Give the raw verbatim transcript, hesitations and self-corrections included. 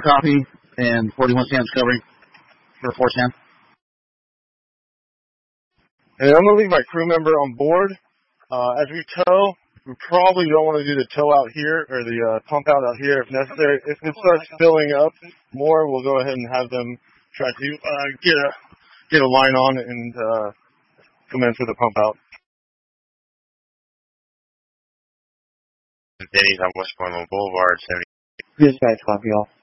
copy, and forty-one Sam's covering for four Sam. And I'm going to leave my crew member on board. Uh, as we tow, we probably don't want to do the tow out here, or the uh, pump out out here if necessary. If it starts filling up more, we'll go ahead and have them try to uh, get a get a line on and uh, commence with the pump out. Denny's on Westmoreland Boulevard, seventy. Dispatch, copy all.